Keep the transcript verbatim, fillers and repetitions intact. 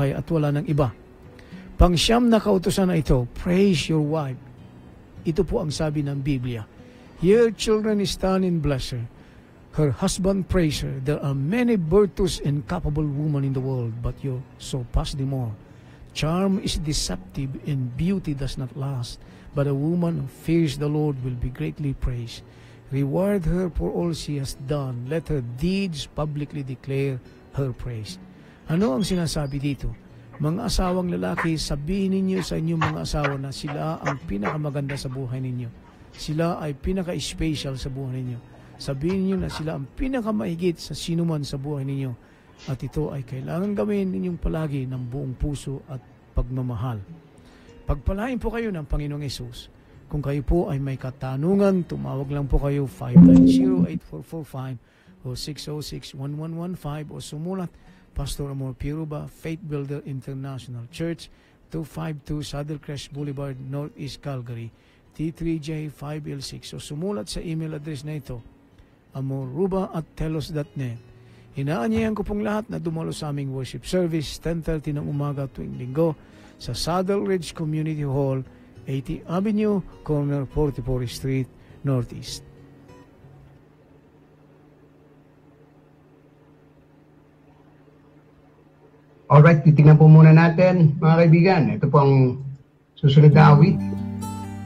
buhay at wala ng iba. Pangsyam na kautusan na ito, praise your wife. Ito po ang sabi ng Biblia. Your children stand and bless her. Her husband praise her. There are many virtuous and capable women in the world, but you so pass them all. Charm is deceptive and beauty does not last, but a woman who fears the Lord will be greatly praised. Reward her for all she has done. Let her deeds publicly declare her praise. Ano ang sinasabi dito? Mga asawang lalaki, sabihin ninyo sa inyong mga asawa na sila ang pinakamaganda sa buhay ninyo. Sila ay pinaka-special sa buhay ninyo. Sabihin niyo na sila ang pinakamahigit sa sinuman sa buhay ninyo. At ito ay kailangan gawin ninyong palagi ng buong puso at pagmamahal. Pagpalain po kayo ng Panginoong Hesus. Kung kayo po ay may katanungan, tumawag lang po kayo five nine zero, eight four four five o six zero six, one one one five o sumulat Pastor Amor Piruba, Faith Builder International Church, two fifty-two Saddlecrest Boulevard, Northeast Calgary, T three J five L six o sumulat sa email address na ito, amoruba at telos dot net. Inaanyayan ko pong lahat na dumalo sa aming worship service, ten thirty ng umaga tuwing linggo sa Saddle Ridge Community Hall, eighty Avenue, corner forty-fourth Street, Northeast. Alright, titingnan po muna natin mga kaibigan. Ito po ang susunod na awit.